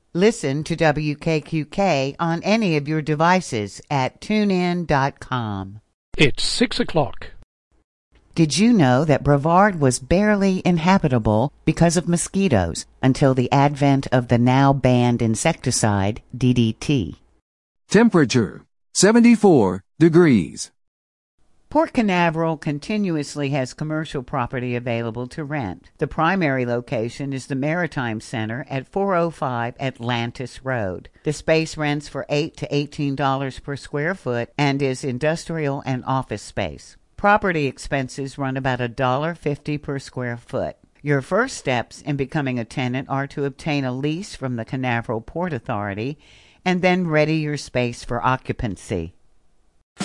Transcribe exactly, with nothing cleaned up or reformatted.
Listen to W K Q K on any of your devices at tune in dot com. It's six o'clock. Did you know that Brevard was barely inhabitable because of mosquitoes until the advent of the now banned insecticide D D T? Temperature, seventy-four degrees. Port Canaveral continuously has commercial property available to rent. The primary location is the Maritime Center at four oh five Atlantis Road. The space rents for eight to eighteen dollars per square foot and is industrial and office space. Property expenses run about one dollar fifty per square foot. Your first steps in becoming a tenant are to obtain a lease from the Canaveral Port Authority and then ready your space for occupancy.